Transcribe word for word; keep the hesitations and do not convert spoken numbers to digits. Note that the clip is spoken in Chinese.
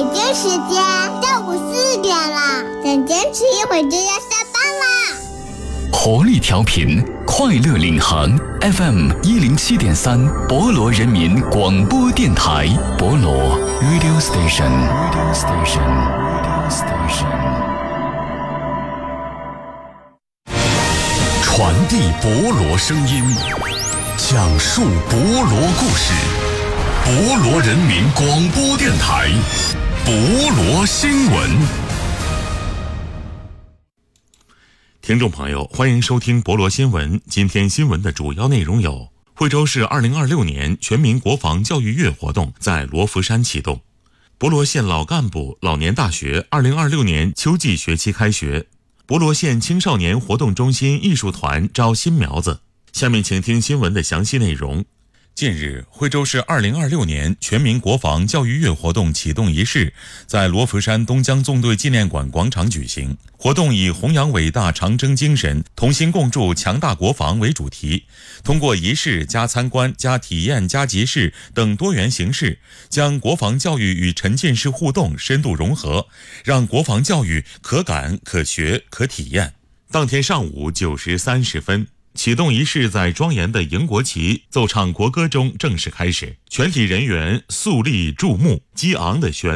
北京时间下午四点了，再坚持一会儿就要下班啦。 活力调频，快乐领航 F M 一零七点三，博罗人民广播电台，博罗 Radio Station，Radio Station，Radio Station， 传递博罗声音，讲述博罗故事，博罗人民广播电台，博罗新闻。听众朋友，欢迎收听博罗新闻。今天新闻的主要内容有：惠州市二零二六年全民国防教育月活动在罗浮山启动；博罗县老干部老年大学二零二六年秋季学期开学；博罗县青少年活动中心艺术团招新苗子。下面请听新闻的详细内容。近日，惠州市二零二六年全民国防教育月活动启动仪式在罗浮山东江纵队纪念馆广场举行。活动以弘扬伟大长征精神，同心共筑强大国防为主题，通过仪式加参观加体验加集市等多元形式，将国防教育与沉浸式互动深度融合，让国防教育可感可学可体验。当天上午九时三十分，启动仪式在庄严的迎国旗、奏唱国歌中正式开始，全体人员肃立注目，激昂的旋律